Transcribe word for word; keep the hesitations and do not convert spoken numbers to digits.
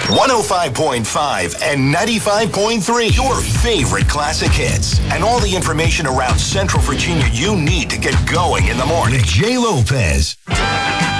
one oh five point five and ninety-five point three. Your favorite classic hits. And all the information around Central Virginia you need to get going in the morning. Jay Lopez.